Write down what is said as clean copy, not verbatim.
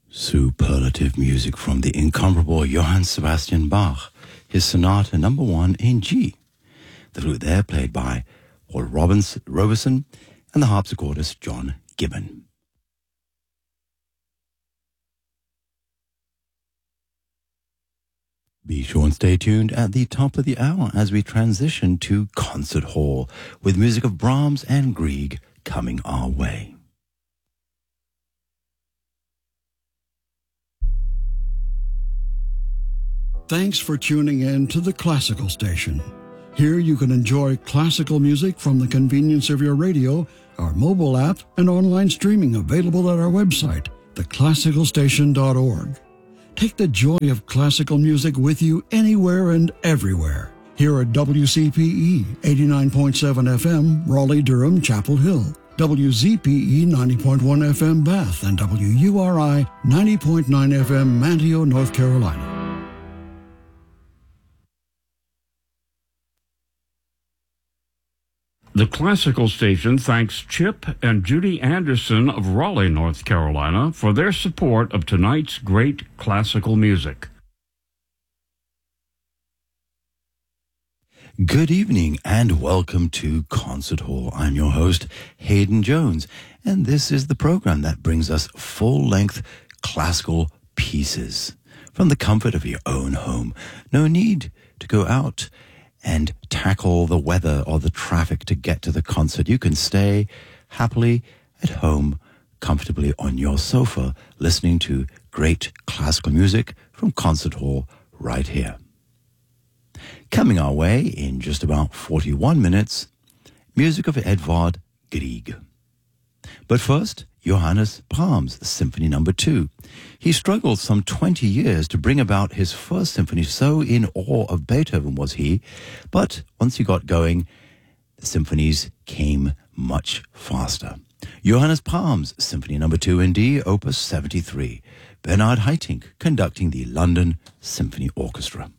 Superlative music from the incomparable Johann Sebastian Bach, his Sonata Number 1 in G. The flute there played by Paul Robeson and the harpsichordist John Gibbon. Be sure and stay tuned at the top of the hour as we transition to Concert Hall with music of Brahms and Grieg coming our way. Thanks for tuning in to the Classical Station. Here you can enjoy classical music from the convenience of your radio, our mobile app, and online streaming available at our website, theclassicalstation.org. Take the joy of classical music with you anywhere and everywhere. Here at WCPE 89.7 FM, Raleigh-Durham, Chapel Hill, WZPE 90.1 FM, Bath, and WURI 90.9 FM, Manteo, North Carolina. The Classical Station thanks Chip and Judy Anderson of Raleigh, North Carolina, for their support of tonight's great classical music. Good evening and welcome to Concert Hall. I'm your host, Hayden Jones, and this is the program that brings us full-length classical pieces from the comfort of your own home. No need to go out and tackle the weather or the traffic to get to the concert. You can stay happily at home, comfortably on your sofa, listening to great classical music from Concert Hall right here. Coming our way in just about 41 minutes, music of Edvard Grieg. But first, Johannes Brahms' Symphony No. 2. He struggled some 20 years to bring about his first symphony, so in awe of Beethoven was he. But once he got going, the symphonies came much faster. Johannes Brahms' Symphony No. 2 in D, Opus 73. Bernard Haitink conducting the London Symphony Orchestra.